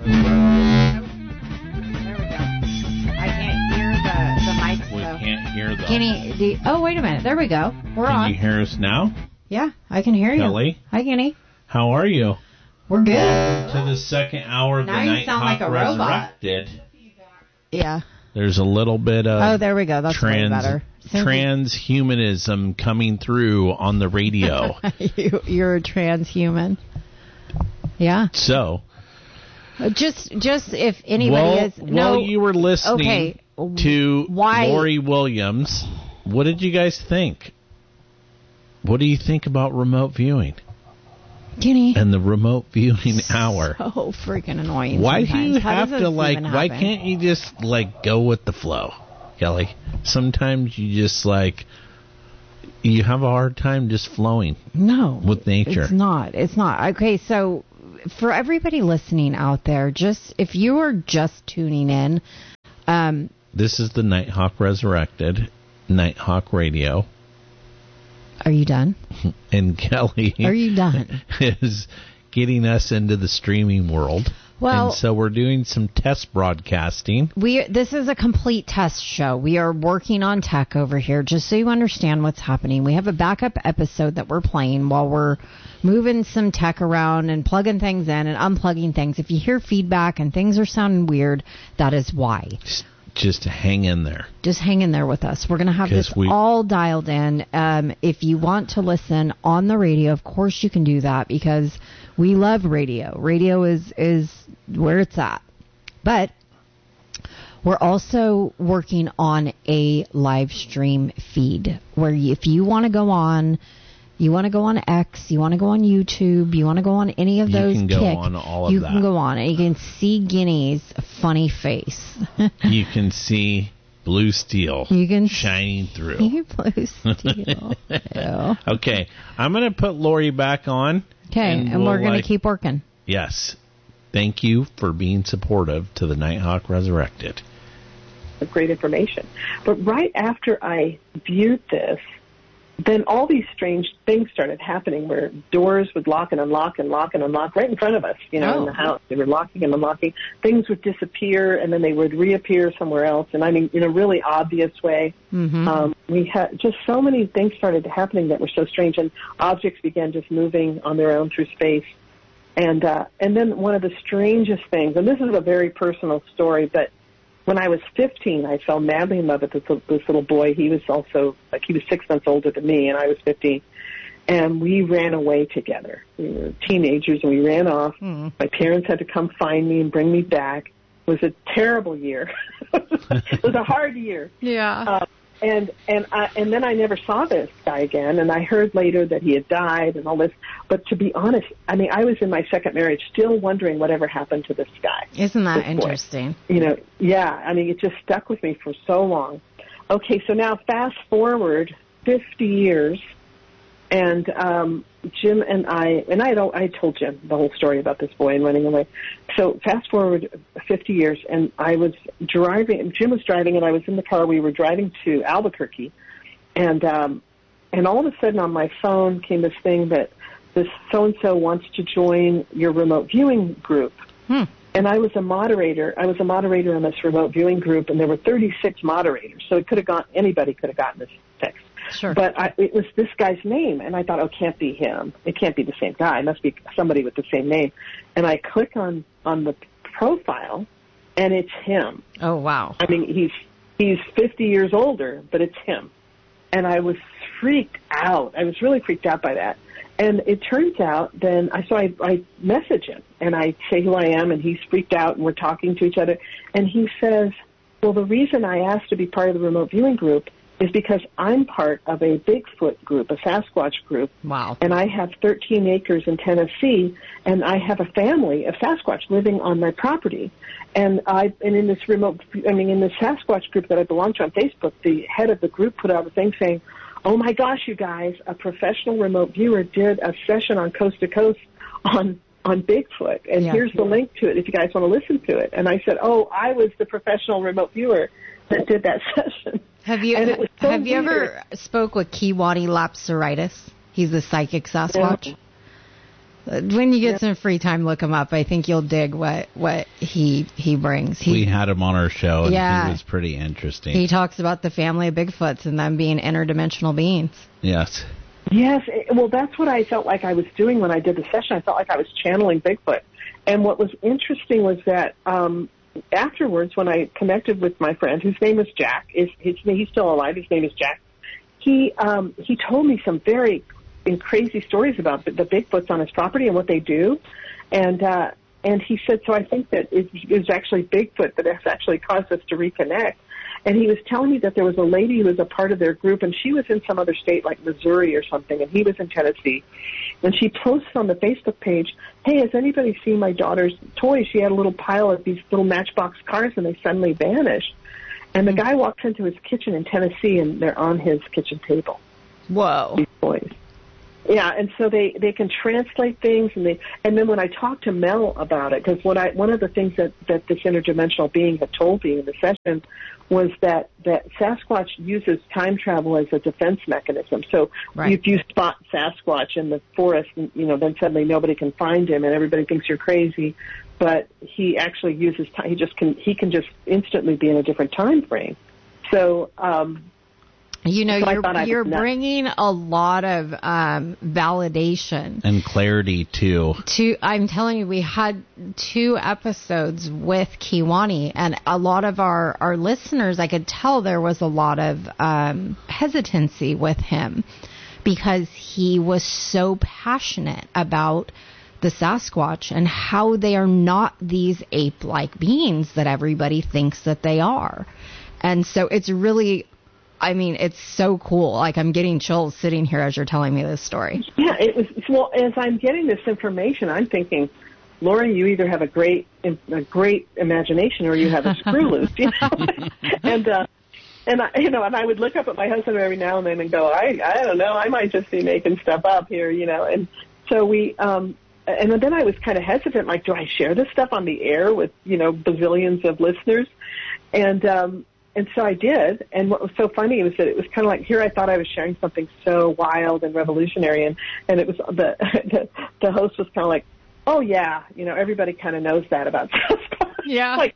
Oh, wait a minute. There we go. We're on. Can you hear us now? Yeah, I can hear you. Kelly? Hi, Kenny. How are you? We're good. To the second hour of now the you Night sound Hawk like a Resurrected. Robot. Yeah. There's a little bit of oh, there we go. That's way better. Transhumanism coming through on the radio. You're a transhuman. Yeah. So. Just if anybody is... While you were listening to Lori Williams, what did you guys think? What do you think about remote viewing? Kenny. And the remote viewing hour. So freaking annoying. Why sometimes. do you have to why can't you just go with the flow, Kelly? Sometimes you just you have a hard time just flowing. No. With nature. It's not. Okay, so for everybody listening out there, just if you are just tuning in, this is the Nighthawk Resurrected, Nighthawk Radio. Are you done? And Kelly, are you done? Is getting us into the streaming world. Well, and so we're doing some test broadcasting. This is a complete test show. We are working on tech over here, just so you understand what's happening. We have a backup episode that we're playing while we're moving some tech around and plugging things in and unplugging things. If you hear feedback and things are sounding weird, that is why. Just hang in there. Just hang in there with us. We're going to have this all dialed in. If you want to listen on the radio, of course you can do that because we love radio. Radio is where it's at. But we're also working on a live stream feed where if you want to go on... You want to go on X, you want to go on YouTube, you want to go on any of those. You can go on all of that. You can go on and you can see Guinea's funny face. You can see blue steel shining through. Blue steel. Okay, I'm going to put Lori back on. Okay, and we're going to keep working. Yes. Thank you for being supportive to the Nighthawk Resurrected. Great information. But right after I viewed this, then all these strange things started happening where doors would lock and unlock and lock and unlock right in front of us, in the house. They were locking and unlocking. Things would disappear and then they would reappear somewhere else. And I mean, in a really obvious way. Mm-hmm. We had just so many things started happening that were so strange, and objects began just moving on their own through space. And then one of the strangest things, and this is a very personal story, but when I was 15, I fell madly in love with this little boy. He was also, he was 6 months older than me, and I was 15. And we ran away together. We were teenagers, and we ran off. Mm. My parents had to come find me and bring me back. It was a terrible year. It was a hard year. Yeah. And then I never saw this guy again, and I heard later that he had died and all this. But to be honest, I mean, I was in my second marriage still wondering whatever happened to this guy. Isn't that interesting? Yeah, I mean, it just stuck with me for so long. Okay, so now fast forward 50 years, and Jim and I told Jim the whole story about this boy and running away. So fast forward 50 years, and I was driving, Jim was driving, and I was in the car. We were driving to Albuquerque, and all of a sudden on my phone came this thing that this so-and-so wants to join your remote viewing group. Hmm. And I was a moderator. I was a moderator in this remote viewing group, and there were 36 moderators. So anybody could have gotten this text. Sure. But it was this guy's name, and I thought, it can't be him. It can't be the same guy. It must be somebody with the same name. And I click on the profile, and it's him. Oh, wow. I mean, he's 50 years older, but it's him. And I was freaked out. I was really freaked out by that. And it turns out then, I message him, and I say who I am, and he's freaked out, and we're talking to each other. And he says, well, the reason I asked to be part of the remote viewing group is because I'm part of a Bigfoot group, a Sasquatch group. Wow. And I have 13 acres in Tennessee, and I have a family of Sasquatch living on my property. And in this in the Sasquatch group that I belong to on Facebook, the head of the group put out a thing saying, oh my gosh, you guys, a professional remote viewer did a session on Coast to Coast on Bigfoot, and here's the link to it if you guys want to listen to it. And I said, oh, I was the professional remote viewer that did that session. Have you ever spoke with Kiwani Lapsaritis? He's the psychic Sasquatch. When you get some free time, look him up. I think you'll dig what he brings. We had him on our show, and he was pretty interesting. He talks about the family of Bigfoots and them being interdimensional beings. Yes. Yes. Well, that's what I felt like I was doing when I did the session. I felt like I was channeling Bigfoot. And what was interesting was that afterwards, when I connected with my friend, whose name is Jack, he's still alive. His name is Jack. He told me some very crazy stories about the Bigfoots on his property and what they do, and he said, so I think that it was actually Bigfoot that has actually caused us to reconnect. And he was telling me that there was a lady who was a part of their group, and she was in some other state like Missouri or something, and he was in Tennessee. And she posted on the Facebook page, hey, has anybody seen my daughter's toys? She had a little pile of these little Matchbox cars, and they suddenly vanished. And the guy walks into his kitchen in Tennessee, and they're on his kitchen table. Whoa. These toys. Yeah, and so they can translate things, and then when I talked to Mel about it, because one of the things that this interdimensional being had told me in the session was that Sasquatch uses time travel as a defense mechanism. So if you spot Sasquatch in the forest, then suddenly nobody can find him, and everybody thinks you're crazy. But he actually uses time. He can just instantly be in a different time frame. So. You're bringing a lot of validation and clarity too. I'm telling you, we had 2 episodes with Kiwani, and a lot of our listeners, I could tell there was a lot of hesitancy with him because he was so passionate about the Sasquatch and how they are not these ape-like beings that everybody thinks that they are. And so it's really... it's so cool. Like, I'm getting chills sitting here as you're telling me this story. Yeah, it was. Well, as I'm getting this information, I'm thinking, Lori, you either have a great imagination or you have a screw loose. And I would look up at my husband every now and then and go, I don't know, I might just be making stuff up here, And so we, and then I was kind of hesitant, like, do I share this stuff on the air with bazillions of listeners? And so I did, and what was so funny was that it was kind of like, here I thought I was sharing something so wild and revolutionary, and it was the host was kind of like, oh yeah, everybody kind of knows that about Sasquatch. Yeah. Like,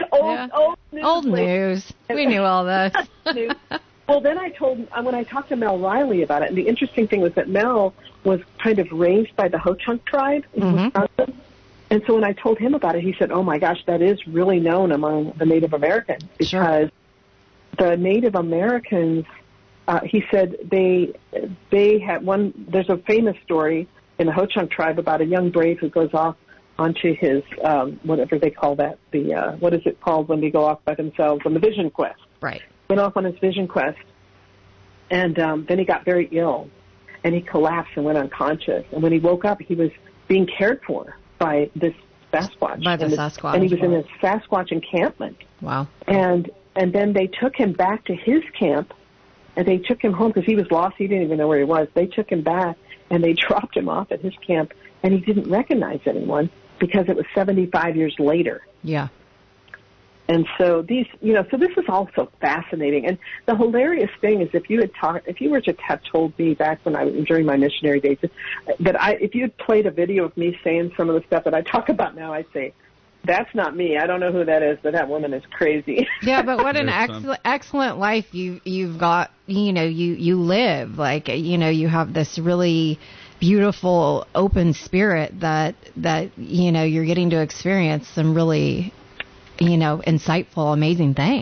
old news. We knew all this. Well, then when I talked to Mel Riley about it, and the interesting thing was that Mel was kind of raised by the Ho-Chunk tribe in Wisconsin. And so when I told him about it, he said, oh, my gosh, that is really known among the Native Americans because the Native Americans, he said they had there's a famous story in the Ho-Chunk tribe about a young brave who goes off onto his, whatever they call that, what is it called when they go off by themselves, on the vision quest. Right. Went off on his vision quest, and then he got very ill, and he collapsed and went unconscious. And when he woke up, he was being cared for by this Sasquatch. Sasquatch. And he was in a Sasquatch encampment. Wow. And then they took him back to his camp, and they took him home because he was lost. He didn't even know where he was. They took him back, and they dropped him off at his camp, and he didn't recognize anyone because it was 75 years later. Yeah. And so so this is also fascinating. And the hilarious thing is, if you were to have told me back during my missionary days, if you had played a video of me saying some of the stuff that I talk about now, I'd say, that's not me. I don't know who that is, but that woman is crazy. Yeah, but what an excellent life you've got. You live like, you have this really beautiful, open spirit that you're getting to experience some really, insightful, amazing things.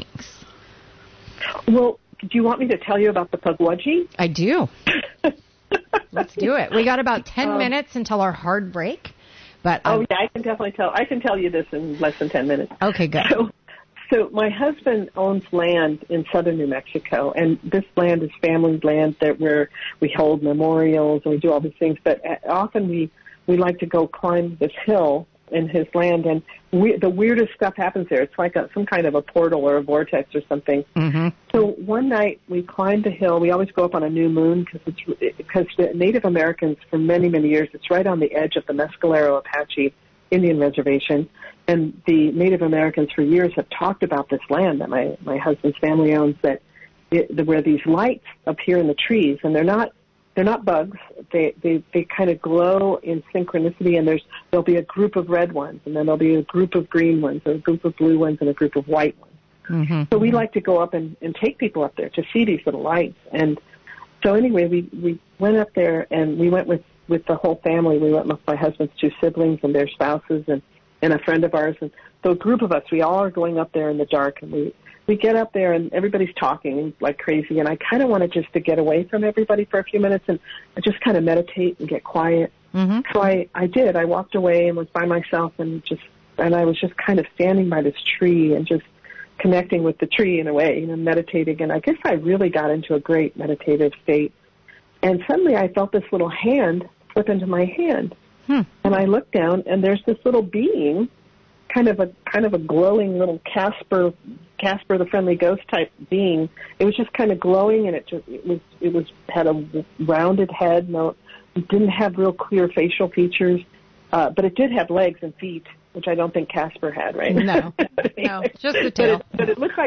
Well, do you want me to tell you about the Pukwudgie? I do. Let's do it. We got about 10 minutes until our hard break. But yeah, I can definitely tell. I can tell you this in less than 10 minutes. Okay, good. So my husband owns land in southern New Mexico, and this land is family land where we hold memorials and we do all these things. But often we like to go climb this hill in his land, and the weirdest stuff happens there. It's like some kind of a portal or a vortex or something. Mm-hmm. So one night we climbed the hill. We always go up on a new moon because the Native Americans for many, many years, it's right on the edge of the Mescalero Apache Indian Reservation, and the Native Americans for years have talked about this land that my husband's family owns, where these lights appear in the trees, and they're they're not bugs. They kind of glow in synchronicity, and there'll be a group of red ones, and then there'll be a group of green ones, and a group of blue ones, and a group of white ones. Mm-hmm. So we like to go up and take people up there to see these little lights. And so anyway, we went up there, and we went with the whole family. We went with my husband's 2 siblings and their spouses and a friend of ours. And so a group of us, we all are going up there in the dark, and we get up there, and everybody's talking like crazy. And I kind of wanted just to get away from everybody for a few minutes and just kind of meditate and get quiet. Mm-hmm. So I did. I walked away and was by myself, and I was just kind of standing by this tree and just connecting with the tree in a way, meditating. And I guess I really got into a great meditative state. And suddenly I felt this little hand slip into my hand. And I looked down, and there's this little being, kind of a glowing little Casper the Friendly Ghost type being. It was just kind of glowing, and it had a rounded head. No, it didn't have real clear facial features, but it did have legs and feet, which I don't think Casper had, right? No, just the tail. But it looked like